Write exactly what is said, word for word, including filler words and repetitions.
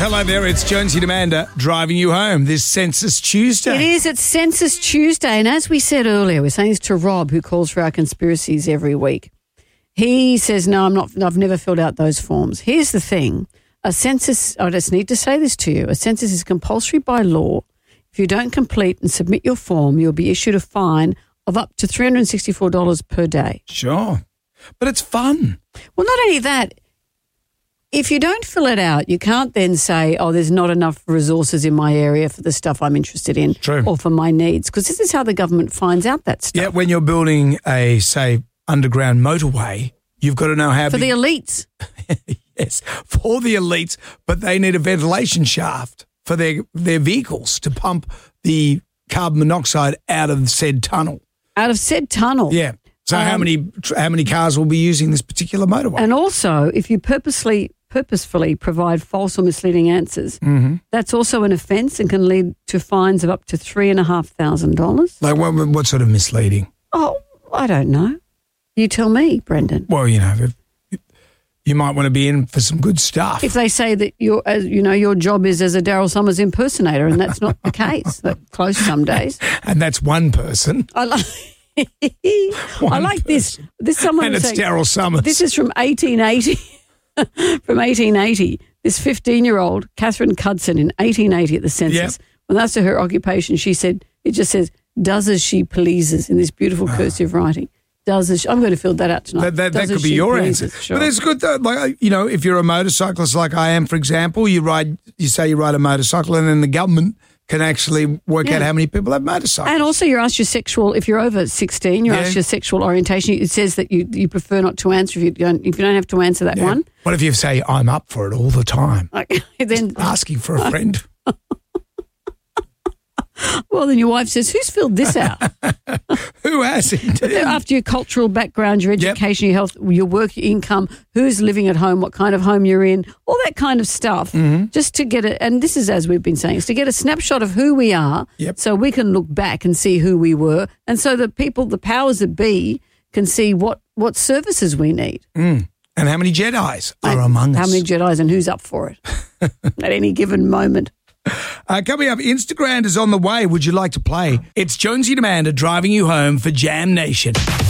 hello there. It's Jonesy and Amanda driving you home this Census Tuesday. It is. It's Census Tuesday. And as we said earlier, we're saying this to Rob, who calls for our conspiracies every week. He says, no, I'm not, I've never filled out those forms. Here's the thing. A census, I just need to say this to you. A census is compulsory by law. If you don't complete and submit your form, you'll be issued a fine of up to three hundred sixty-four dollars per day. Sure. But it's fun. Well, not only that, if you don't fill it out, you can't then say, oh, there's not enough resources in my area for the stuff I'm interested in True. or for my needs, because this is how the government finds out that stuff. Yeah, when you're building a, say, underground motorway, you've got to know how For big- the elites. Yes, for the elites, but they need a ventilation shaft for their, their vehicles to pump the carbon monoxide out of said tunnel. Out of said tunnel. Yeah. So Um, how many how many cars will be using this particular motorway? And also, if you purposely purposefully provide false or misleading answers, mm-hmm. that's also an offence and can lead to fines of up to three and a half thousand dollars. Like what, what sort of misleading? Oh, I don't know. You tell me, Brendan. Well, you know, if, you might want to be in for some good stuff. If they say that your, as you know, your job is as a Daryl Summers impersonator, and that's not the case. That's close some days. And that's one person. I like. I like this. This someone And was it's saying, Daryl Summers. This is from eighteen eighty. From eighteen eighty. This fifteen-year-old, Catherine Cudson, in eighteen eighty at the census, Yep. when that's her occupation, she said, it just says, does as she pleases in this beautiful cursive writing. Does as she, I'm going to fill that out tonight. That, that, Does that as could be she your pleases. answer. Sure. But it's good though. Like, you know, if you're a motorcyclist like I am, for example, you ride, you say you ride a motorcycle, and then the government can actually work Yeah. out how many people have motorcycles. And also, you're asked your sexual. If you're over sixteen, you're Yeah. asked your sexual orientation. It says that you, you prefer not to answer if you don't. If you don't have to answer that Yeah. one, What if you say, I'm up for it all the time? like, then Asking for a friend. well, then your wife says, "Who's filled this out?" Who has it? After your cultural background, your Yep. education, your health, your work, your income, who's living at home, what kind of home you're in, all that kind of stuff, Mm-hmm. just to get it. And this is, as we've been saying, is to get a snapshot of who we are, Yep. so we can look back and see who we were, and so the people, the powers that be, can see what what services we need. Mm. And how many Jedis are And among how us? many Jedis and who's up for it at any given moment. Uh, coming up, Instagram is on the way. Would you like to play? It's Jonesy and Amanda driving you home for Jam Nation.